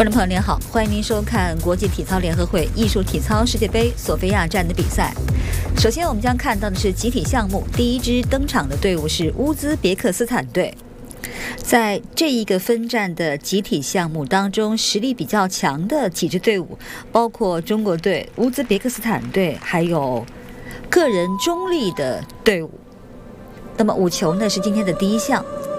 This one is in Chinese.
观众朋友您好，欢迎您收看国际体操联合会艺术体操世界杯索菲亚站的比赛。首先我们将看到的是集体项目，第一支登场的队伍是乌兹别克斯坦队。在这一个分站的集体项目当中，实力比较强的几支队伍包括中国队、乌兹别克斯坦队，还有个人中立的队伍。那么舞球呢是今天的第一项。